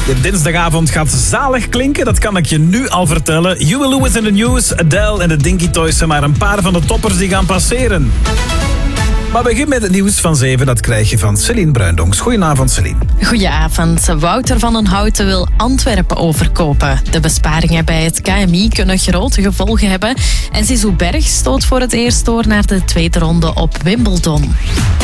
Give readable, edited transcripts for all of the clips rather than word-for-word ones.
De dinsdagavond gaat zalig klinken, dat kan ik je nu al vertellen. Huey Lewis in the News, Adele en de Dinky Toys zijn maar een paar van de toppers die gaan passeren. Maar begin met het nieuws van 7, dat krijg je van Celine Bruindonks. Goedenavond, Celine. Goedenavond. Wouter van den Houten wil Antwerpen overkopen. De besparingen bij het KMI kunnen grote gevolgen hebben. En Zizou Berg stoot voor het eerst door naar de tweede ronde op Wimbledon.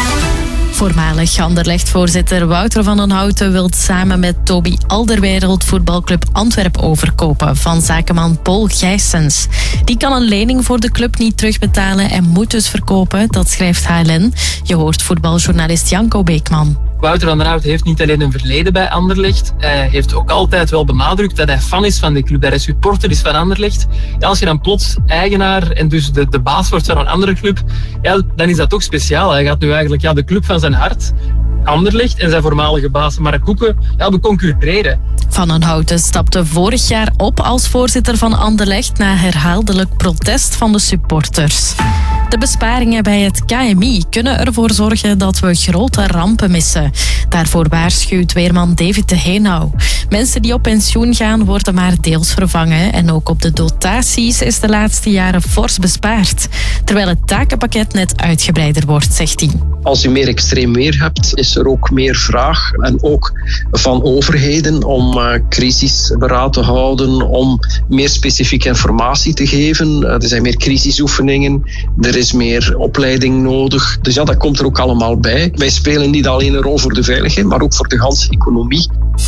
Voormalig Anderlecht-voorzitter Wouter van den Houten wil samen met Toby Alderweireld voetbalclub Antwerpen overkopen van zakenman Paul Gijsens. Die kan een lening voor de club niet terugbetalen en moet dus verkopen, dat schrijft HLN. Je hoort voetbaljournalist Janko Beekman. Wouter van den Houten heeft niet alleen een verleden bij Anderlecht. Hij heeft ook altijd wel benadrukt dat hij fan is van de club. Hij supporter is van Anderlecht. Ja, als je dan plots eigenaar en dus de baas wordt van een andere club, ja, dan is dat toch speciaal. Hij gaat nu eigenlijk de club van zijn hart, Anderlecht, en zijn voormalige baas Mark Koeken beconcurreren. Van den Houten stapte vorig jaar op als voorzitter van Anderlecht na herhaaldelijk protest van de supporters. De besparingen bij het KMI kunnen ervoor zorgen dat we grote rampen missen. Daarvoor waarschuwt weerman David de Heenau. Mensen die op pensioen gaan worden maar deels vervangen. En ook op de dotaties is de laatste jaren fors bespaard. Terwijl het takenpakket net uitgebreider wordt, zegt hij. Als je meer extreem weer hebt, is er ook meer vraag. En ook van overheden om crisisberaad te houden, om meer specifieke informatie te geven. Er zijn meer crisisoefeningen, er is meer opleiding nodig. Dus ja, dat komt er ook allemaal bij. Wij spelen niet alleen een rol voor de veiligheid, maar ook voor de hele economie.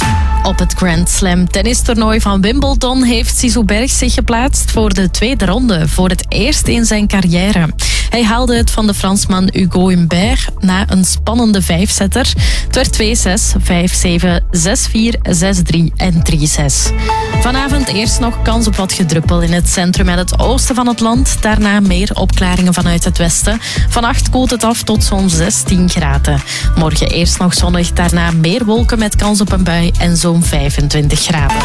Op het Grand Slam tennistoernooi van Wimbledon heeft Zizou Berg zich geplaatst voor de tweede ronde, voor het eerst in zijn carrière. Hij haalde het van de Fransman Hugo Humbert na een spannende vijfsetter. Het werd 2-6, 5-7, 6-4, 6-3 en 3-6. Vanavond eerst nog kans op wat gedruppel in het centrum en het oosten van het land. Daarna meer opklaringen vanuit het westen. Vannacht koelt het af tot zo'n 16 graden. Morgen eerst nog zonnig, daarna meer wolken met kans op een bui en zo'n 25 graden.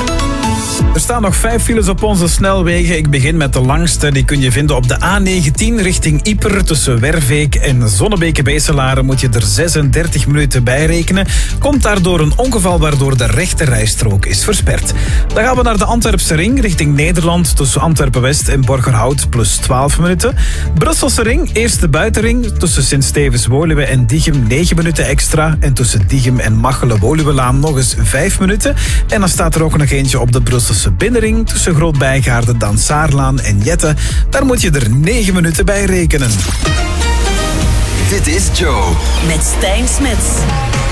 Er staan nog 5 files op onze snelwegen. Ik begin met de langste. Die kun je vinden op de A19 richting Ieper. Tussen Werveek en Zonnebeke-Beeselaren moet je er 36 minuten bij rekenen. Komt daardoor een ongeval waardoor de rechterrijstrook is versperd. Dan gaan we naar de Antwerpse ring richting Nederland. Tussen Antwerpen-West en Borgerhout plus 12 minuten. Brusselse ring, eerste buitenring. Tussen Sint-Stevens-Woluwe en Diegem 9 minuten extra. En tussen Diegem en Machelen-Woluwelaan nog eens 5 minuten. En dan staat er ook nog eentje op de Brusselse binnenring tussen Groot-Bijgaarden, Dansaarlaan en Jette. Daar moet je er 9 minuten bij rekenen. Dit is Joe. Met Stijn Smits.